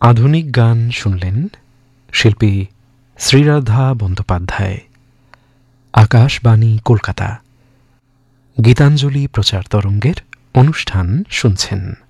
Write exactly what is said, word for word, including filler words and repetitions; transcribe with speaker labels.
Speaker 1: আধুনিক গান শুনলেন শিল্পী শ্রীরাধা বন্দ্যোপাধ্যায়। আকাশবাণী কলকাতা গীতাঞ্জলি প্রচার তরঙ্গের অনুষ্ঠান শুনছেন।